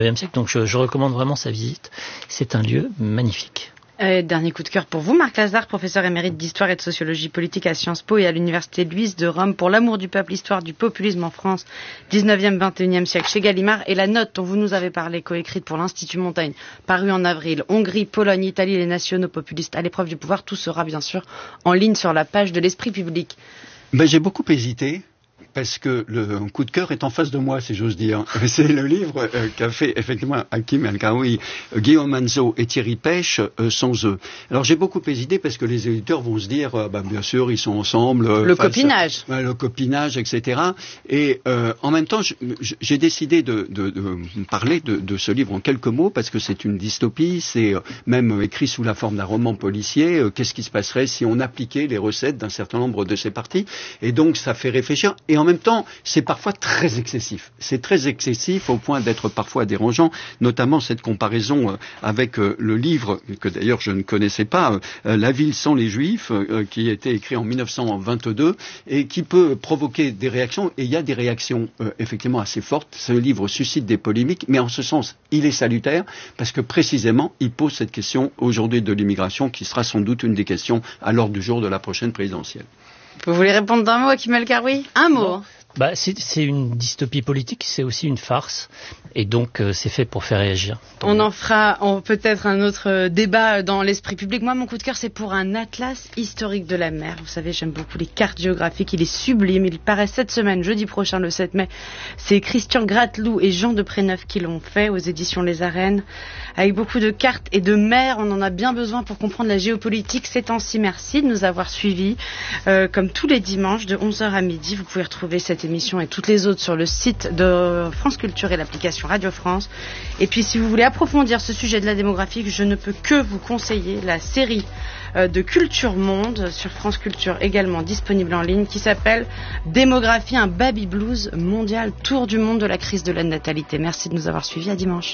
19e siècle, donc je recommande vraiment sa visite. C'est un lieu magnifique. Dernier coup de cœur pour vous, Marc Lazare, professeur émérite d'histoire et de sociologie politique à Sciences Po et à l'Université Louise de Rome pour l'amour du peuple, histoire du populisme en France, 19e, 21e siècle chez Gallimard. Et la note dont vous nous avez parlé, coécrite pour l'Institut Montaigne, parue en avril, Hongrie, Pologne, Italie, les nationaux populistes à l'épreuve du pouvoir, tout sera bien sûr en ligne sur la page de l'Esprit public. J'ai beaucoup hésité. Parce que le coup de cœur est en face de moi, si j'ose dire. C'est le livre qu'a fait effectivement Hakim El-Karoui, Guillaume Manzo et Thierry Pêche, Sans eux. Alors j'ai beaucoup hésité parce que les éditeurs vont se dire, bien sûr, ils sont ensemble. Le copinage. Le copinage, etc. Et en même temps, j'ai décidé de parler de ce livre en quelques mots parce que c'est une dystopie, c'est même écrit sous la forme d'un roman policier. Qu'est-ce qui se passerait si on appliquait les recettes d'un certain nombre de ces partis? Et donc ça fait réfléchir. Et en même temps, c'est parfois très excessif. C'est très excessif au point d'être parfois dérangeant, notamment cette comparaison avec le livre que d'ailleurs je ne connaissais pas, La ville sans les Juifs, qui a été écrit en 1922 et qui peut provoquer des réactions. Et il y a des réactions effectivement assez fortes. Ce livre suscite des polémiques, mais en ce sens, il est salutaire parce que précisément, il pose cette question aujourd'hui de l'immigration qui sera sans doute une des questions à l'ordre du jour de la prochaine présidentielle. Vous voulez répondre d'un mot, Hakim El-Karoui? Un mot. C'est une dystopie politique, c'est aussi une farce, et donc c'est fait pour faire réagir. On en fera peut-être un autre débat dans l'esprit public. Moi, mon coup de cœur, c'est pour un atlas historique de la mer. Vous savez, j'aime beaucoup les cartes géographiques, il est sublime, il paraît cette semaine, jeudi prochain, le 7 mai. C'est Christian Gratteloup et Jean de Préneuf qui l'ont fait aux éditions Les Arènes. Avec beaucoup de cartes et de mers, on en a bien besoin pour comprendre la géopolitique ces temps-ci. Merci de nous avoir suivis, comme tous les dimanches, de 11h à midi. Vous pouvez retrouver cette émission et toutes les autres sur le site de France Culture et l'application Radio France. Et puis si vous voulez approfondir ce sujet de la démographie, je ne peux que vous conseiller la série de Culture Monde sur France Culture, également disponible en ligne, qui s'appelle Démographie, un baby blues mondial, tour du monde de la crise de la natalité. Merci de nous avoir suivis, à dimanche.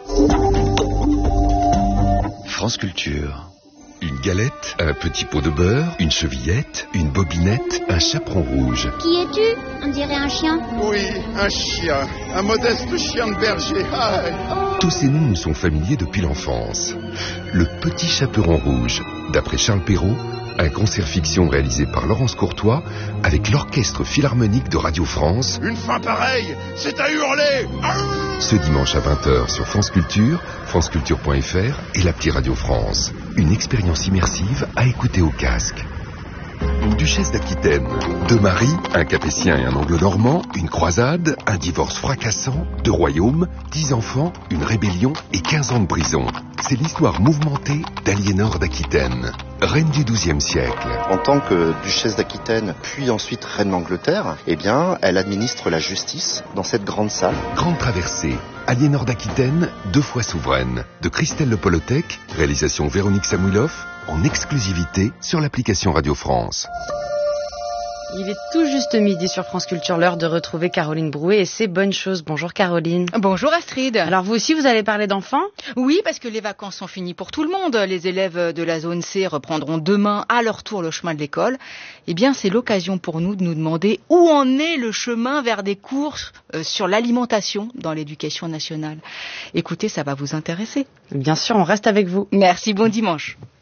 France Culture. Une galette, un petit pot de beurre, une chevillette, une bobinette, un chaperon rouge. Qui es-tu? On dirait un chien. Oui, un chien. Un modeste chien de berger. Ah. Tous ces noms nous sont familiers depuis l'enfance. Le petit chaperon rouge, d'après Charles Perrault, un concert fiction réalisé par Laurence Courtois avec l'Orchestre Philharmonique de Radio France. Une fin pareille, c'est à hurler. Ah. Ce dimanche à 20h sur France Culture, franceculture.fr et l'appli Radio France. Une expérience immersive à écouter au casque. Une duchesse d'Aquitaine, deux maris, un capétien et un anglo-normand, une croisade, un divorce fracassant, deux royaumes, 10 enfants, une rébellion et 15 ans de prison. C'est l'histoire mouvementée d'Aliénor d'Aquitaine, reine du XIIe siècle. En tant que duchesse d'Aquitaine, puis ensuite reine d'Angleterre, elle administre la justice dans cette grande salle. Grande traversée, Aliénor d'Aquitaine, 2 fois souveraine, de Christelle Le Polotec, réalisation Véronique Samouilov, en exclusivité sur l'application Radio France. Il est tout juste midi sur France Culture, l'heure de retrouver Caroline Brouet et ses bonnes choses. Bonjour Caroline. Bonjour Astrid. Alors vous aussi, vous allez parler d'enfants ? Oui, parce que les vacances sont finies pour tout le monde. Les élèves de la zone C reprendront demain à leur tour le chemin de l'école. Eh bien, c'est l'occasion pour nous de nous demander où en est le chemin vers des cours sur l'alimentation dans l'éducation nationale. Écoutez, ça va vous intéresser. Bien sûr, on reste avec vous. Merci, bon dimanche.